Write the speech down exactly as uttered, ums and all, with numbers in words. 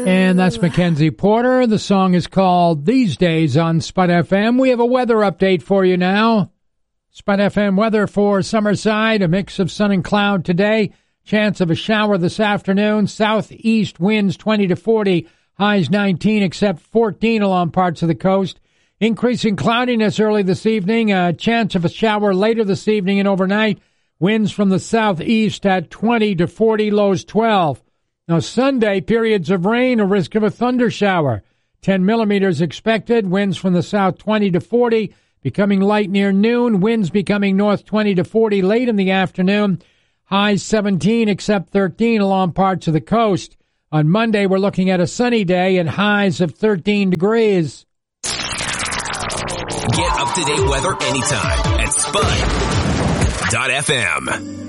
And that's Mackenzie Porter. The song is called These Days on Spud F M. We have a weather update for you now. Spud F M weather for Summerside, a mix of sun and cloud today. Chance of a shower this afternoon. Southeast winds twenty to forty, highs nineteen except fourteen along parts of the coast. Increasing cloudiness early this evening. A chance of a shower later this evening and overnight. Winds from the southeast at twenty to forty, lows twelve. Now, Sunday, periods of rain, a risk of a thunder shower. ten millimeters expected, winds from the south twenty to forty, becoming light near noon, winds becoming north twenty to forty late in the afternoon, highs seventeen except thirteen along parts of the coast. On Monday, we're looking at a sunny day and highs of thirteen degrees. Get up-to-date weather anytime at Spud dot F M.